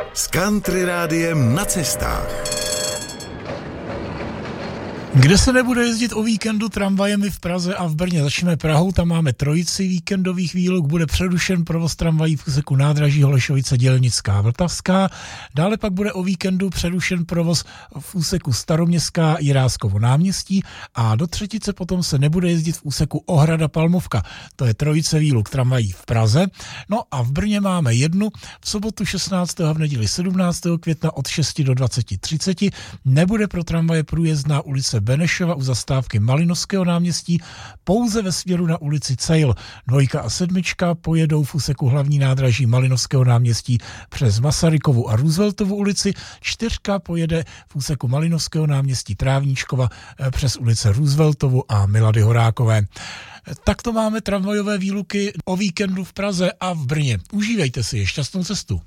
S Country Rádiem na cestách. Kde se nebude jezdit o víkendu tramvajemi v Praze a v Brně? Začneme Prahou, tam máme trojici víkendových výluk, bude přerušen provoz tramvají v úseku nádraží Holešovice Dělnická Vltavská, dále pak bude o víkendu přerušen provoz v úseku Staroměstská Jiráskovo náměstí a do třetice potom se nebude jezdit v úseku Ohrada Palmovka. To je trojice výluk tramvají v Praze. No a v Brně máme jednu, v sobotu 16. a v neděli 17. května od 6 do 20:30 nebude pro tramvaje průjezdná ulice Benešova u zastávky Malinovského náměstí, pouze ve směru na ulici Cejl. 2 a 7 pojedou v úseku hlavní nádraží Malinovského náměstí přes Masarykovu a Rooseveltovu ulici, 4 pojede v úseku Malinovského náměstí Trávníčkova přes ulice Rooseveltovu a Milady Horákové. Takto máme tramvajové výluky o víkendu v Praze a v Brně. Užívejte si je, šťastnou cestu.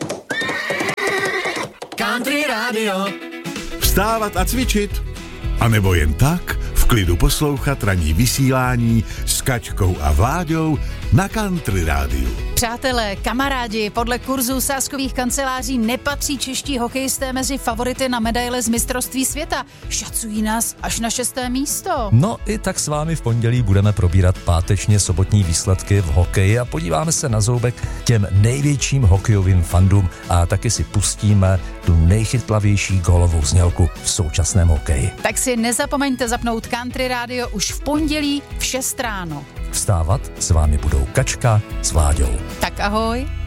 Country Radio. Vstávat a cvičit. A nebo jen tak v klidu poslouchat ranní vysílání s Kačkou a Vláďou na Country Rádiu. Přátelé, kamarádi, podle kurzu sázkových kanceláří nepatří čeští hokejisté mezi favority na medaile z mistrovství světa. Šacují nás až na 6. místo. No i tak s vámi v pondělí budeme probírat pátečně sobotní výsledky v hokeji a podíváme se na zoubek těm největším hokejovým fandům a taky si pustíme tu nejchytlavější gólovou znělku v současném hokeji. Tak si nezapomeňte zapnout Country Radio už v pondělí v 6 ráno. Vstávat s vámi budou Kačka s Vláďou. Tak ahoj.